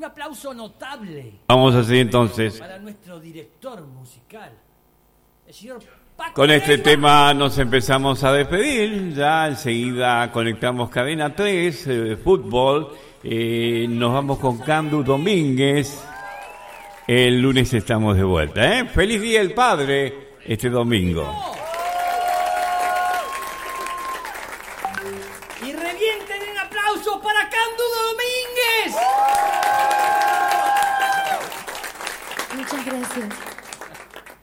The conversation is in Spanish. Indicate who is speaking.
Speaker 1: un aplauso notable.
Speaker 2: Vamos así entonces.
Speaker 1: Para nuestro director musical, el señor Paco
Speaker 2: Con este
Speaker 1: Leiva.
Speaker 2: tema nos empezamos a despedir. Ya enseguida conectamos Cadena 3, fútbol. Nos vamos con Candu Domínguez. El lunes estamos de vuelta. Feliz Día del Padre este domingo.
Speaker 1: Y revienten en aplausos para Candu Domínguez.
Speaker 3: Muchas gracias.